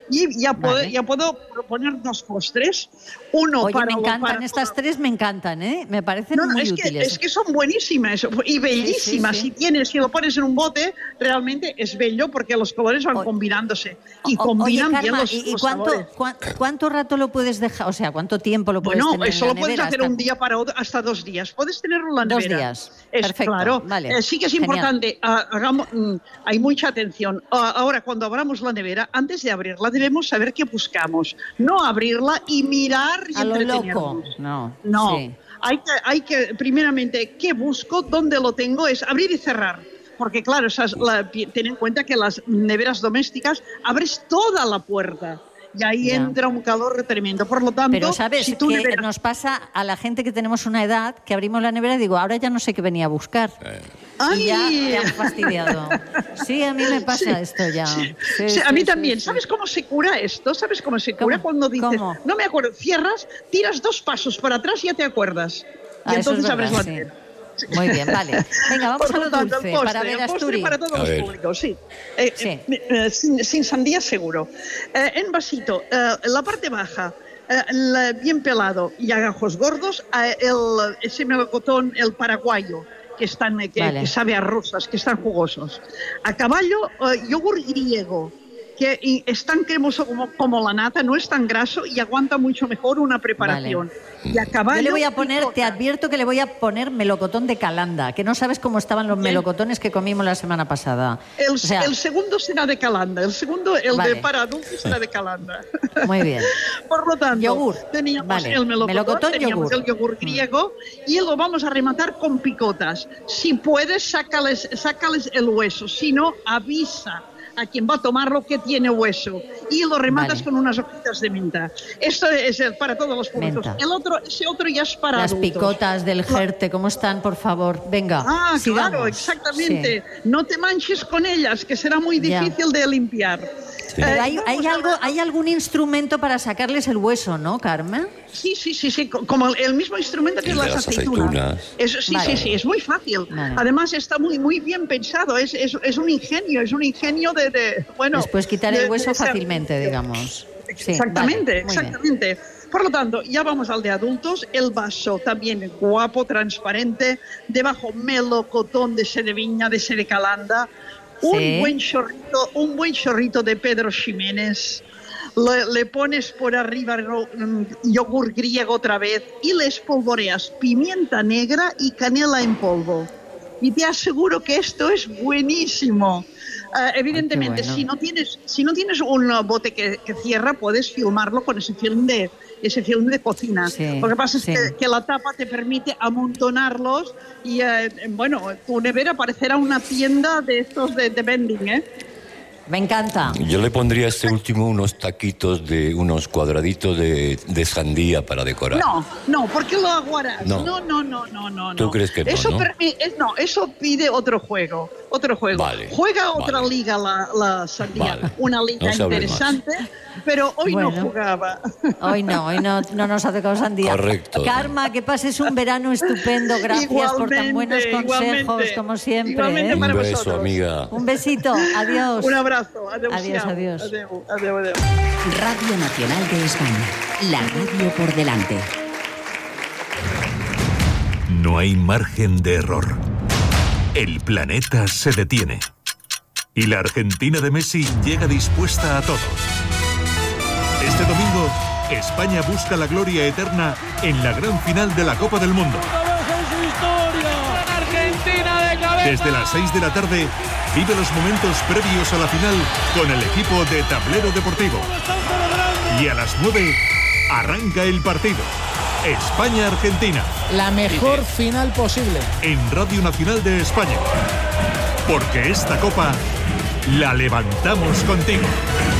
Y ya puedo proponer 2 postres. Uno Oye, para... me encantan, estas 3 me encantan, ¿eh? Me parecen muy útiles. Es que son buenísimas y bellísimas. Sí. Si lo pones en un bote, realmente es bello porque los colores van combinándose. Y combinan Oye, Carme, bien los sabores. ¿cuánto rato lo puedes dejar? O sea, ¿cuánto tiempo lo puedes tener en la nevera? Eso lo puedes hacer un día para otro, hasta 2 días. Puedes tenerlo en la nevera. 2 días. Perfecto. Claro. Vale. Sí que es importante. Hay mucha atención. Ahora, cuando abramos la nevera, antes de abrirla, debemos saber qué buscamos. No abrirla y mirar y a lo entretenernos. loco. No. Sí. Hay que, primeramente, ¿qué busco? ¿Dónde lo tengo? Es abrir y cerrar. Porque, claro, ten en cuenta que las neveras domésticas abres toda la puerta. Y ahí entra un calor tremendo. Por lo tanto, pero sabes que nos pasa a la gente que tenemos una edad que abrimos la nevera y digo, ahora ya no sé qué venía a buscar. Y ya te han fastidiado. Sí, a mí me pasa esto ya. A mí también. ¿Sabes cómo se cura esto? ¿Sabes cómo se cura? Cuando dices, no me acuerdo, cierras, tiras 2 pasos para atrás y ya te acuerdas. Y entonces abres la nevera. Muy bien, vale. Venga, vamos a lo dulce, para ver Asturias. Para todos los públicos, sí. Sin sandía seguro. En vasito, la parte baja, bien pelado y a gajos gordos, ese melocotón, el paraguayo, que sabe a rosas, que están jugosos. A caballo, yogur griego, que es tan cremoso como la nata, no es tan graso y aguanta mucho mejor una preparación. Y a caballo, yo le voy a poner, te advierto que le voy a poner melocotón de Calanda, que no sabes cómo estaban los melocotones que comimos la semana pasada. El segundo será de Calanda, el de para adultos será de Calanda. Muy bien. Por lo tanto, yogur. Teníamos el melocotón, teníamos el yogur griego y lo vamos a rematar con picotas. Si puedes, sácales el hueso, si no, avisa a quien va a tomarlo que tiene hueso y lo rematas con unas hojitas de menta. Esto es para todos los públicos. Ese otro ya es para las adultos. Picotas del Jerte, ¿cómo están, por favor? Venga, sigamos. Claro, exactamente. Sí. No te manches con ellas, que será muy difícil de limpiar. Sí. Pero hay algún instrumento para sacarles el hueso, ¿no, Carmen? Sí, como el mismo instrumento que las aceitunas. Sí, es muy fácil. Vale. Además está muy bien pensado, es un ingenio de después quitar el hueso fácilmente, digamos. Exactamente. Por lo tanto, ya vamos al de adultos, el vaso también guapo, transparente, debajo melocotón de ese de viña, de ese de Calanda, un buen chorrito de Pedro Ximénez. Le pones por arriba yogur griego otra vez y le espolvoreas pimienta negra y canela en polvo. Y te aseguro que esto es buenísimo. Evidentemente, si no tienes un bote que cierra, puedes filmarlo con ese film de cocina. Lo que pasa es que la tapa te permite amontonarlos y, tu nevera parecerá una tienda de estos de vending, ¿eh? Me encanta. Yo le pondría a este último unos taquitos unos cuadraditos de sandía para decorar. No, ¿por qué lo aguarás? No. ¿Tú crees que no? Eso pide otro juego. Vale, Juega otra liga la sandía. Vale. Una liga interesante, pero hoy no jugaba. Hoy no nos ha tocado sandía. Correcto. Karma, que pases un verano estupendo. Gracias por tan buenos consejos, como siempre. Igualmente para un beso, vosotros. Amiga. Un besito. Adiós. Un abrazo. Adiós. Adeu. Radio Nacional de España. La radio por delante. No hay margen de error. El planeta se detiene. Y la Argentina de Messi llega dispuesta a todo. Este domingo, España busca la gloria eterna en la gran final de la Copa del Mundo. Desde las 6 de la tarde, vive los momentos previos a la final con el equipo de Tablero Deportivo. Y a las 9, arranca el partido. España-Argentina. La mejor final posible. En Radio Nacional de España. Porque esta copa la levantamos contigo.